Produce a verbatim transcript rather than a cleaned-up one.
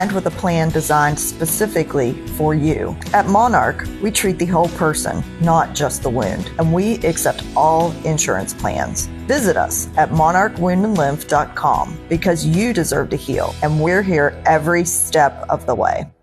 and with a plan designed specifically for you. At Monarch, we treat the whole person, not just the wound, and we accept all insurance plans. Visit us at monarch wound and lymph dot com because you deserve to heal, and we're here every step of the way.